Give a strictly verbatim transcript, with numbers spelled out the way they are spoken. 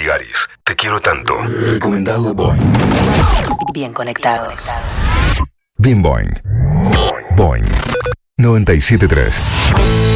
Caligaris. Te quiero tanto. Recomendado Boing. Bien conectados. Bien Boing. Boing. noventa y siete punto tres.